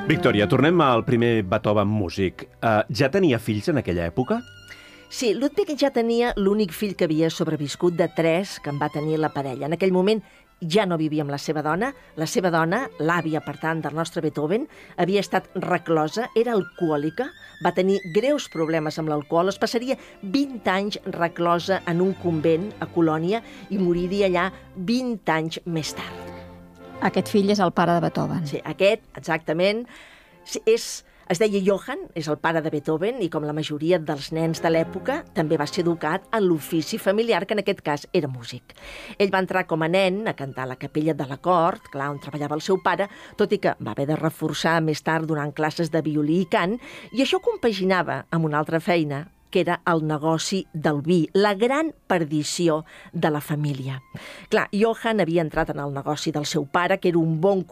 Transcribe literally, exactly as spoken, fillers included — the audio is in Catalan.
Victòria, tornem al primer Beethoven músic. Uh, ja tenia fills en aquella època? Sí, Ludwig ja tenia l'únic fill que havia sobreviscut de tres que en va tenir la parella. En aquell moment ja no vivia amb la seva dona. La seva dona, l'àvia, per tant, del nostre Beethoven, havia estat reclosa, era alcohòlica, va tenir greus problemes amb l'alcohol, es passaria vint anys reclosa en un convent a Colònia i moriria allà vint anys més tard. Aquest fill és el pare de Beethoven. Sí, aquest, exactament, és, es deia Johann, és el pare de Beethoven, i com la majoria dels nens de l'època, també va ser educat en l'ofici familiar, que en aquest cas era músic. Ell va entrar com a nen a cantar a la capella de la cort, clar, on treballava el seu pare, tot i que va haver de reforçar més tard donant classes de violí i cant, i això compaginava amb una altra feina, que era el negoci del vi, la gran perdició de la família. Clar, Johann havia entrat en el negoci del seu pare, que era un bon